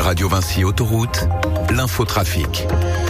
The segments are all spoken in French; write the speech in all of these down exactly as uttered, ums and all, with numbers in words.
Radio Vinci Autoroute, l'infotrafic.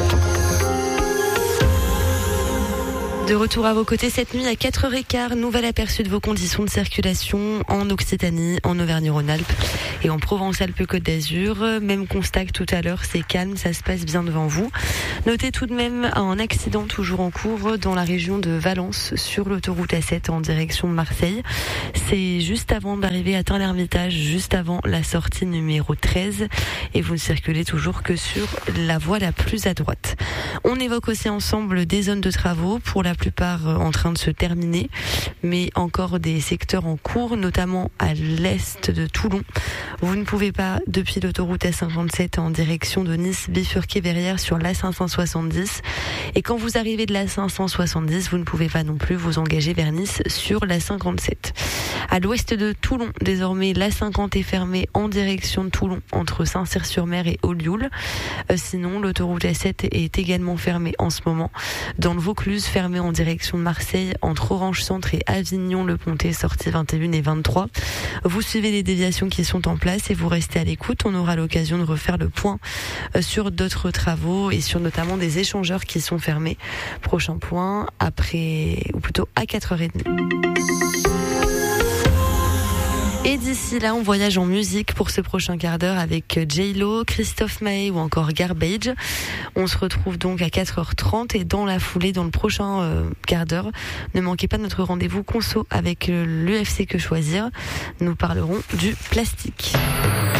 De retour à vos côtés cette nuit à quatre heures quinze, nouvel aperçu de vos conditions de circulation en Occitanie, en Auvergne-Rhône-Alpes et en Provence-Alpes-Côte d'Azur. Même constat que tout à l'heure, c'est calme, ça se passe bien devant vous. Notez tout de même un accident toujours en cours dans la région de Valence sur l'autoroute A sept en direction de Marseille. C'est juste avant d'arriver à Tain-l'Hermitage, juste avant la sortie numéro treize et vous ne circulez toujours que sur la voie la plus à droite. On évoque aussi ensemble des zones de travaux, pour la plupart en train de se terminer, mais encore des secteurs en cours, notamment à l'est de Toulon. Vous ne pouvez pas, depuis l'autoroute A cinquante-sept en direction de Nice, bifurquer Verrières sur l'A cinq cent soixante-dix. Et quand vous arrivez de l'A cinq cent soixante-dix, vous ne pouvez pas non plus vous engager vers Nice sur l'A cinquante-sept. À l'ouest de Toulon, désormais, l'A cinquante est fermée en direction de Toulon, entre Saint-Cyr-sur-Mer et Ollioules. Euh, sinon, l'autoroute A sept est également fermée en ce moment. Dans le Vaucluse, fermée en direction de Marseille, entre Orange Centre et Avignon-le-Pontet, sortie vingt et une et vingt-trois. Vous suivez les déviations qui sont en place et vous restez à l'écoute. On aura l'occasion de refaire le point sur d'autres travaux et sur notamment des échangeurs qui sont fermés. Prochain point après, ou plutôt à quatre heures trente. Et d'ici là, on voyage en musique pour ce prochain quart d'heure avec J-Lo, Christophe Maé ou encore Garbage. On se retrouve donc à quatre heures trente et dans la foulée, dans le prochain euh, quart d'heure, ne manquez pas notre rendez-vous conso avec l'U F C Que Choisir. Nous parlerons du plastique.